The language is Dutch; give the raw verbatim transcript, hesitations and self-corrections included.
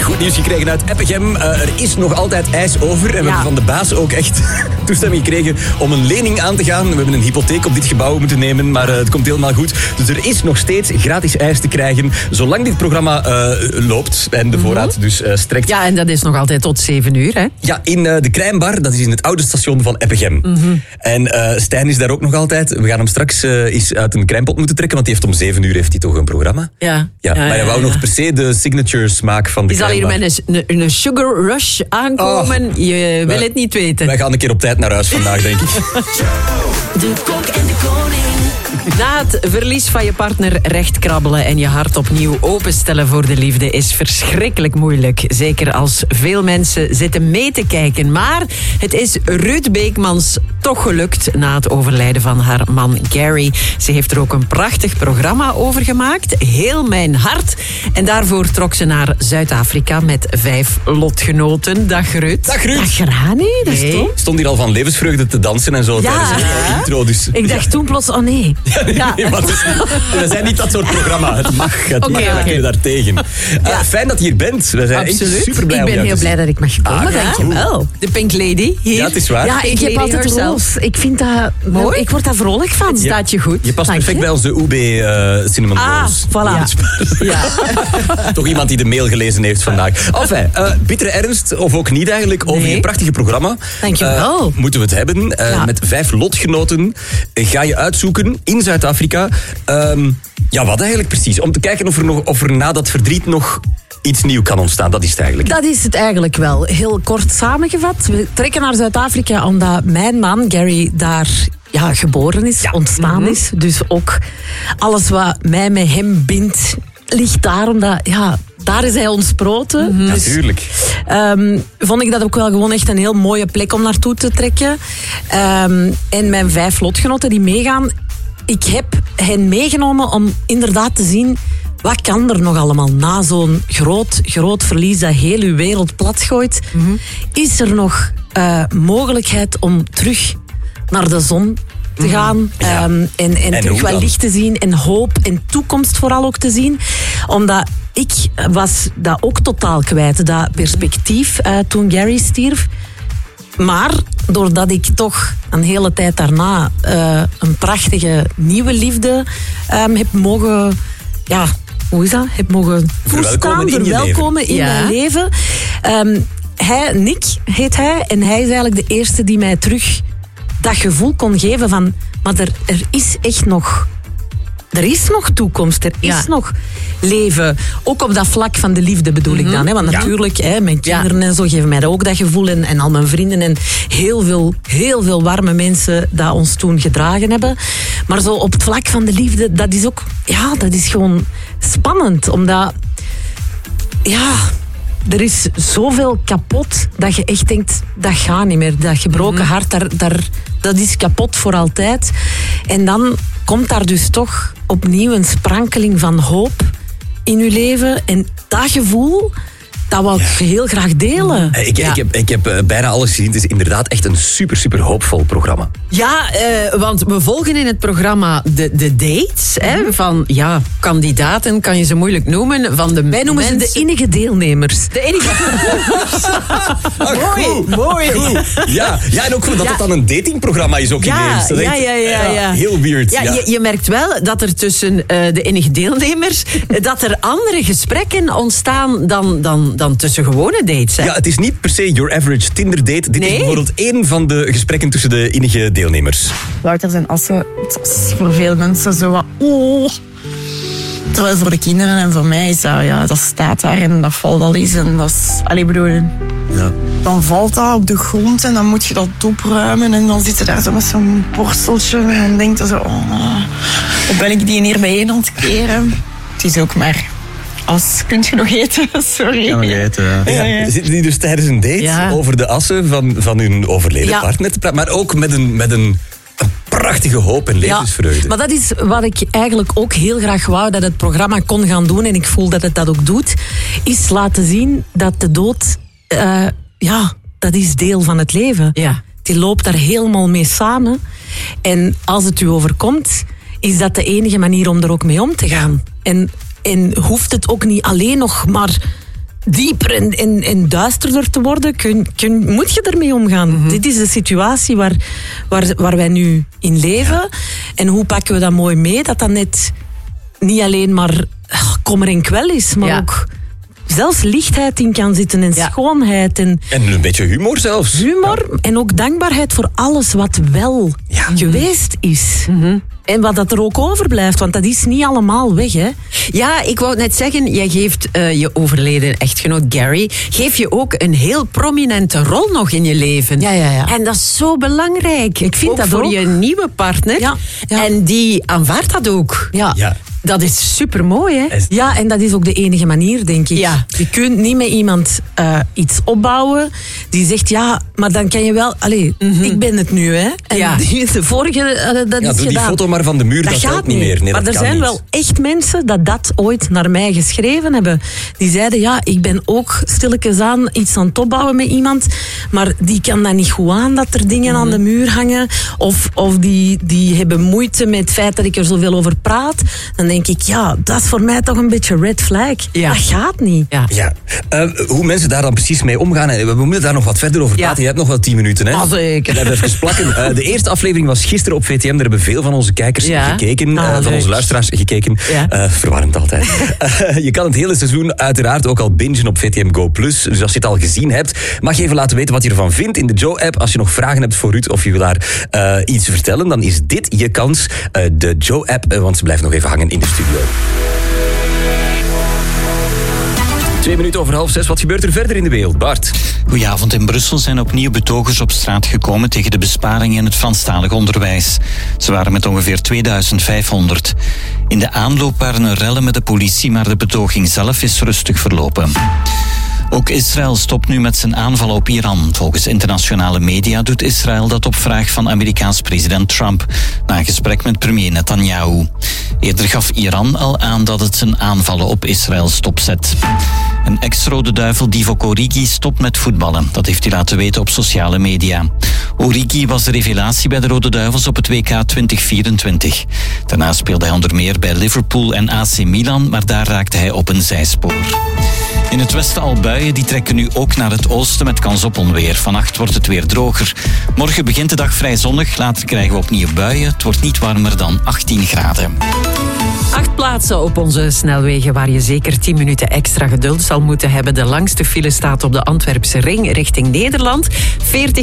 Goed nieuws gekregen uit Eppegem. Uh, er is nog altijd ijs over. En we ja. hebben van de baas ook echt toestemming gekregen om een lening aan te gaan. We hebben een hypotheek op dit gebouw moeten nemen, maar uh, het komt helemaal goed. Dus er is nog steeds gratis ijs te krijgen, zolang dit programma uh, loopt en de voorraad mm-hmm. dus uh, strekt. Ja, en dat is nog altijd tot zeven uur, hè? Ja, in uh, de Krijnbar, dat is in het oude station van Eppegem. Mm-hmm. En uh, Stijn is daar ook nog altijd. We gaan hem straks uh, eens uit een krijnpot moeten trekken, want die heeft om zeven uur heeft hij toch een programma. Ja. Ja, ja maar hij ja, wou ja. nog per se de signature smaak van de Die zal hier met een, een sugar rush aankomen. Oh, je wil het niet weten. Wij gaan een keer op tijd naar huis vandaag, denk ik. De Kok en de Koning. Na het verlies van je partner recht krabbelen en je hart opnieuw openstellen voor de liefde is verschrikkelijk moeilijk. Zeker als veel mensen zitten mee te kijken. Maar het is Ruud Beekmans toch gelukt na het overlijden van haar man Gary. Ze heeft er ook een prachtig programma over gemaakt. Heel mijn hart. En daarvoor trok ze naar Zuid-Afrika met vijf lotgenoten. Dag Ruud. Dag Ruud. Dag Rani. Dat is nee. Stond hier al van levensvreugde te dansen en zo ja. tijdens een intro. Dus, ik dacht ja. toen plots, oh nee. Ja. Nee, maar is, we zijn niet dat soort programma. Het mag. Het okay, mag. Okay. We kunnen daar tegen. Uh, ja. Fijn dat je hier bent. We zijn Absoluut. echt super blij. Ik ben heel blij dat ik mag komen. Ah, dankjewel. De Pink Lady hier. Ja, het is waar. Ja, ik heb altijd roos. Ik vind dat mooi. Ik word daar vrolijk van. Het staat je goed. Je past Dank perfect je. bij ons de U B uh, Cinnamon ah, Rolls. Voilà. Ja. Ja. Toch iemand die de mail gelezen heeft vandaag. Enfin, uh, bittere ernst, of ook niet eigenlijk, over nee. je prachtige programma. Dankjewel. Uh, moeten we het hebben. Uh, ja. Met vijf lotgenoten ga je uitzoeken in Zuid-Afrika. Um, ja, wat eigenlijk precies? Om te kijken of er, nog, of er na dat verdriet nog iets nieuw kan ontstaan. Dat is het eigenlijk. Dat is het eigenlijk wel. Heel kort samengevat. We trekken naar Zuid-Afrika omdat mijn man Gary daar ja, geboren is, ja. ontstaan mm-hmm. is. Dus ook alles wat mij met hem bindt, ligt daar omdat... Ja, daar is hij ontsproten. Mm-hmm. Dus, natuurlijk. Um, vond ik dat ook wel gewoon echt een heel mooie plek om naartoe te trekken. Um, en mijn vijf lotgenoten die meegaan... Ik heb hen meegenomen om inderdaad te zien... wat kan er nog allemaal na zo'n groot, groot verlies... dat heel uw wereld platgooit. Mm-hmm. Is er nog uh, mogelijkheid om terug naar de zon te gaan... Ja. Um, en, en, en terug wat licht te zien en hoop en toekomst vooral ook te zien. Omdat ik was dat ook totaal kwijt, dat perspectief uh, toen Gary stierf... Maar doordat ik toch een hele tijd daarna uh, een prachtige nieuwe liefde um, heb mogen... Ja, hoe is dat? Heb mogen toestaan, verwelkomen in, in ja. mijn leven. Um, hij, Nick heet hij, en hij is eigenlijk de eerste die mij terug dat gevoel kon geven van... Maar er, er is echt nog... Er is nog toekomst, er is ja. nog leven. Ook op dat vlak van de liefde bedoel mm-hmm. ik dan. Hè? Want ja. natuurlijk, hè, mijn kinderen ja. en zo geven mij ook dat gevoel. En, en al mijn vrienden en heel veel, heel veel warme mensen dat ons toen gedragen hebben. Maar zo op het vlak van de liefde, dat is ook... Ja, dat is gewoon spannend. Omdat... Ja... Er is zoveel kapot dat je echt denkt, dat gaat niet meer. Dat gebroken mm-hmm. hart, daar, daar, dat is kapot voor altijd. En dan komt daar dus toch opnieuw een sprankeling van hoop in je leven. En dat gevoel, dat wou ik ja. heel graag delen. Ik, ja. ik, heb, ik heb uh, bijna alles gezien. Het is inderdaad echt een super, super hoopvol programma. Ja, uh, want we volgen in het programma de, de dates. Mm-hmm. Hè, van ja, kandidaten kan je ze moeilijk noemen. Van de Wij noemen mensen... ze de innige deelnemers. De innige deelnemers. ah, mooi, goed, mooi. Goed. Ja, ja, en ook goed dat ja. het dan een datingprogramma is ook ja, ineens. Dat ja, ja, ja, ja. ja, heel weird. Ja, ja. Je, je merkt wel dat er tussen uh, de innige deelnemers... dat er andere gesprekken ontstaan dan... dan dan tussen gewone dates. Hè? Ja, het is niet per se your average Tinder date. Dit nee. is bijvoorbeeld één van de gesprekken tussen de innige deelnemers. Wouters en Assen, het is voor veel mensen zo wat... Oh. Terwijl voor de kinderen en voor mij is dat, ja, dat staat daar en dat valt al eens. En dat is, allee, bedoel, ja. Dan valt dat op de grond en dan moet je dat opruimen. En dan zit je daar zo met zo'n borsteltje en dan denkt je zo... Oh, hoe ben ik die hier bijeen aan het keren? Het is ook maar... As, kun je nog eten? Sorry. Kan nog eten, ja. Ja, ja. Zitten die dus tijdens een date ja. over de assen van, van hun overleden ja. partner te praten, maar ook met een, met een, een prachtige hoop en levensvreugde. Ja, maar dat is wat ik eigenlijk ook heel graag wou dat het programma kon gaan doen, en ik voel dat het dat ook doet, is laten zien dat de dood, uh, ja, dat is deel van het leven. Ja. Die loopt daar helemaal mee samen. En als het u overkomt, is dat de enige manier om er ook mee om te gaan. En En hoeft het ook niet alleen nog maar dieper en, en, en duisterder te worden, kun, kun, moet je ermee omgaan. Mm-hmm. Dit is de situatie waar, waar, waar wij nu in leven. Ja. En hoe pakken we dat mooi mee? Dat dat net niet alleen maar ach, kommer en kwel is, maar ja. ook zelfs lichtheid in kan zitten en ja. schoonheid. En, en een beetje humor zelfs. Humor ja. en ook dankbaarheid voor alles wat wel ja. geweest is. Mm-hmm. En wat dat er ook overblijft, want dat is niet allemaal weg, hè? Ja, ik wou net zeggen, jij geeft uh, je overleden echtgenoot Gary, geef je ook een heel prominente rol nog in je leven. Ja, ja, ja. En dat is zo belangrijk. Ik vind ook dat voor ook. Je nieuwe partner. Ja, ja. En die aanvaardt dat ook. Ja. ja. Dat is supermooi, hè? Ja, en dat is ook de enige manier, denk ik. Ja. Je kunt niet met iemand uh, iets opbouwen die zegt, ja, maar dan kan je wel... Allee, mm-hmm. ik ben het nu, hè? En ja. die, de vorige, uh, dat ja, is doe gedaan. die foto maar van de muur, dat, dat gaat niet meer. Nee, maar dat er zijn niet. wel echt mensen dat dat ooit naar mij geschreven hebben. Die zeiden, ja, ik ben ook stilletjes aan iets aan het opbouwen met iemand, maar die kan dat niet goed aan, dat er dingen mm-hmm. aan de muur hangen. Of, of die, die hebben moeite met het feit dat ik er zoveel over praat. Dan denk ik, ja, dat is voor mij toch een beetje red flag. Ja. Dat gaat niet. Ja. Ja. Uh, hoe mensen daar dan precies mee omgaan, we moeten daar nog wat verder over praten. Ja. Je hebt nog wel tien minuten, hè? Ah, zeker. Even plakken. Uh, de eerste aflevering was gisteren op V T M. Daar hebben veel van onze kijkers ja. gekeken. Ah, uh, van onze luisteraars gekeken. Ja. Uh, verwarrend altijd. uh, je kan het hele seizoen uiteraard ook al bingen op V T M Go Plus. Dus als je het al gezien hebt, mag je even laten weten wat je ervan vindt in de Joe-app. Als je nog vragen hebt voor Ruud of je wil daar uh, iets vertellen, dan is dit je kans. Uh, de Joe-app, uh, want ze blijft nog even hangen in de studio. Twee minuten over half zes. Wat gebeurt er verder in de wereld? Bart. Goedenavond. In Brussel zijn opnieuw betogers op straat gekomen tegen de besparingen in het Franstalig onderwijs. Ze waren met ongeveer tweeduizend vijfhonderd. In de aanloop waren er rellen met de politie, maar de betoging zelf is rustig verlopen. Ook Israël stopt nu met zijn aanval op Iran. Volgens internationale media doet Israël dat op vraag van Amerikaans president Trump, na een gesprek met premier Netanyahu. Eerder gaf Iran al aan dat het zijn aanvallen op Israël stopzet. Een ex-Rode Duivel, Divock Origi, stopt met voetballen. Dat heeft hij laten weten op sociale media. Origi was de revelatie bij de Rode Duivels op het W K twintig vierentwintig. Daarna speelde hij onder meer bij Liverpool en A C Milan, maar daar raakte hij op een zijspoor. In het westen al buien, die trekken nu ook naar het oosten met kans op onweer. Vannacht wordt het weer droger. Morgen begint de dag vrij zonnig, later krijgen we opnieuw buien. Het wordt niet warmer dan achttien graden. Acht plaatsen op onze snelwegen waar je zeker tien minuten extra geduld zal moeten hebben. De langste file staat op de Antwerpse ring richting Nederland. veertig